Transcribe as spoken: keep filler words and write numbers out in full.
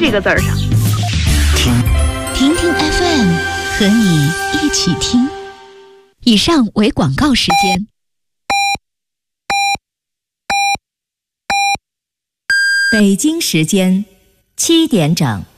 这个字儿上。 听听听 F M， 和你一起听。以上为广告时间。北京时间七点整。